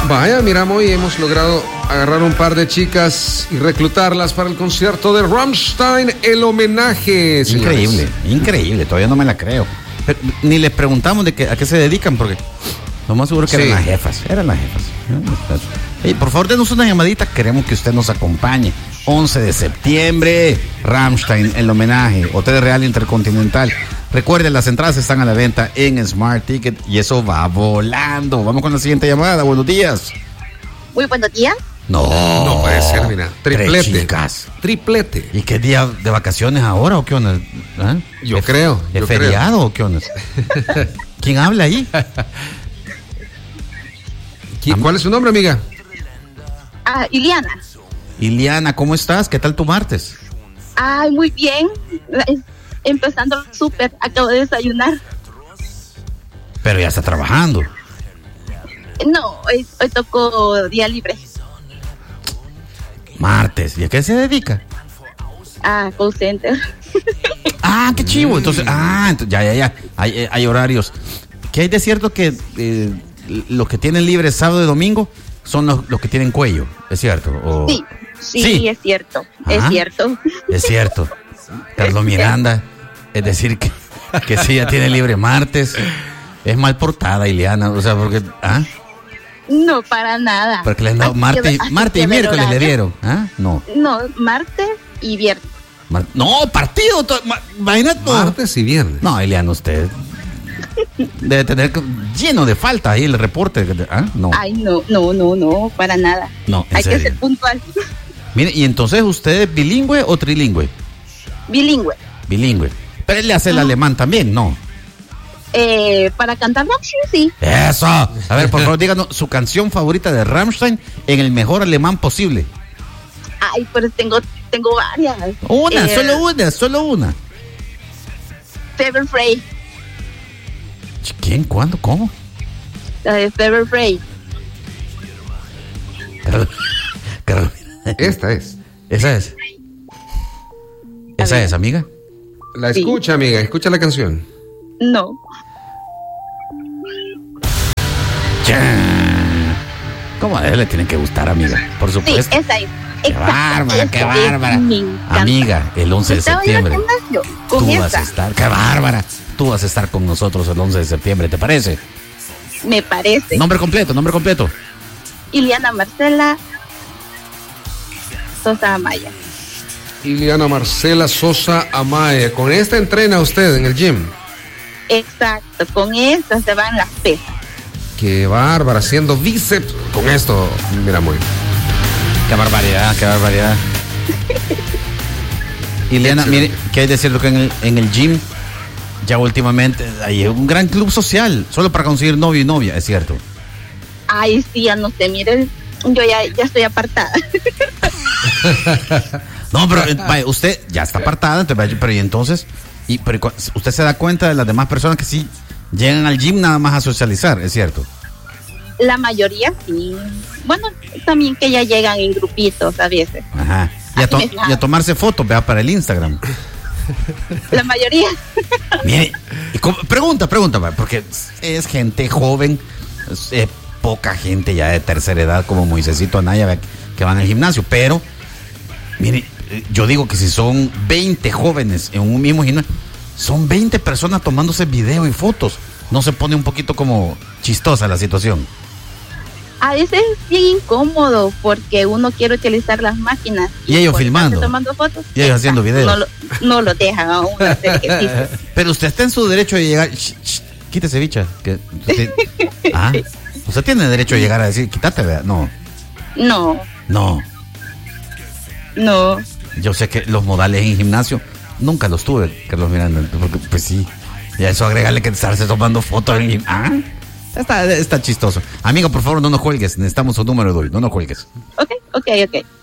Vaya, mira, hoy hemos logrado agarrar un par de chicas y reclutarlas para el concierto de Rammstein, el homenaje, señores. Increíble, todavía no me la creo. Pero ni les preguntamos a qué se dedican, porque lo más seguro que eran las jefas. Hey, por favor, denos una llamadita, queremos que usted nos acompañe. 11 de septiembre, Rammstein, el homenaje, Hotel Real Intercontinental. Recuerden, las entradas están a la venta en Smart Ticket y eso va volando. Vamos con la siguiente llamada. Buenos días. Muy buenos días. No puede ser, mira. Triplete. Triplete. ¿Y qué día de vacaciones ahora o qué onda? ¿Eh? Yo creo. ¿Es feriado o qué onda? ¿Quién habla ahí? ¿Cuál es su nombre, amiga? Iliana. Iliana, ¿cómo estás? ¿Qué tal tu martes? Ay, muy bien. Empezando súper, acabo de desayunar. Pero ya está trabajando. No, hoy tocó día libre. Martes, ¿y a qué se dedica? Call center. Qué chivo. Entonces, ya. Hay horarios. ¿Qué hay de cierto que los que tienen libre sábado y domingo son los que tienen cuello? ¿Es cierto? ¿O? Sí, es cierto. Es cierto. Carlos Miranda, es decir que sí, ya tiene libre martes. Es mal portada, Ileana, o sea, porque... No, para nada. Porque le han dado martes y miércoles le dieron. No, martes y viernes. No, partido. Imagínate. Martes y viernes. No, Ileana, usted debe tener lleno de falta ahí el reporte. No. Ay, no, para nada. No, hay que ser puntual. Mire, ¿y entonces usted es bilingüe o trilingüe? Bilingüe. Pero él le hace el alemán también, ¿no? Para cantar Rammstein, sí. Eso. A ver, por favor, díganos su canción favorita de Rammstein en el mejor alemán posible. Ay, pues tengo varias. Solo una. Fever Frey. ¿Quién? ¿Cuándo? ¿Cómo? La de Fever Frey. Esta es. Esa es, amiga. La escucha, amiga. Escucha la canción. No. ¿Cómo a él le tiene que gustar, amiga? Por supuesto. Sí, esa es. Qué bárbara. Amiga, el 11 de septiembre. Tú vas a estar, qué bárbara. Tú vas a estar con nosotros el 11 de septiembre, ¿te parece? Me parece. Nombre completo. Iliana Marcela Sosa Amaya. Iliana Marcela Sosa Amaya. ¿Con esta entrena usted en el gym? Exacto, con esta se van las pesas. Qué bárbara, haciendo bíceps con esto, mira, muy. Qué barbaridad. Iliana, mire, ¿qué hay de cierto que en el gym ya últimamente hay un gran club social solo para conseguir novio y novia, es cierto? Ay, sí, ya no sé, miren, yo ya estoy apartada. No, pero vaya, usted ya está apartada, pero y entonces, pero usted se da cuenta de las demás personas que sí llegan al gym nada más a socializar, es cierto. La mayoría sí. Bueno, también que ya llegan en grupitos a veces. Ajá. Y a tomarse fotos, vea, para el Instagram. La mayoría. Mire, pregunta, porque es gente joven, poca gente ya de tercera edad como Moisésito Anaya que van al gimnasio, pero mire, yo digo que si son 20 jóvenes en un mismo gimnasio, son 20 personas tomándose video y fotos. ¿No se pone un poquito como chistosa la situación? A veces es bien incómodo porque uno quiere utilizar las máquinas. Y ellos filmando. Tomando fotos. Y ellos haciendo videos. No lo dejan a uno hacer ejercicio. Pero usted está en su derecho de llegar. Quítese, bicha. Usted tiene derecho de llegar a decir, quítate, ¿verdad? No. Yo sé que los modales en gimnasio nunca los tuve, Carlos Miranda. Porque, pues sí. Y a eso agregarle que estarse tomando fotos en Está chistoso. Amigo, por favor, no nos cuelgues. Necesitamos su número de hoy. No nos cuelgues. Ok.